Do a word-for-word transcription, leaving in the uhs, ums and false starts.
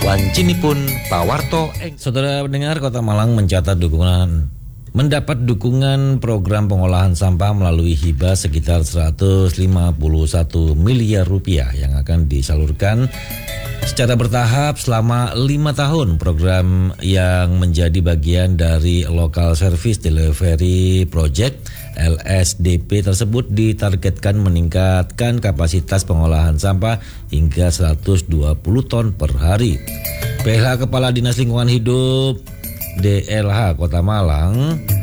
Wancinipun Pawarto Eng. Saudara pendengar, Kota Malang mencatat dukungan mendapat dukungan program pengolahan sampah melalui hibah sekitar seratus lima puluh satu miliar rupiah yang akan disalurkan secara bertahap selama lima tahun. Program yang menjadi bagian dari Local Service Delivery Project L S D P tersebut ditargetkan meningkatkan kapasitas pengolahan sampah hingga seratus dua puluh ton per hari. P L H Kepala Dinas Lingkungan Hidup D L H Kota Malang,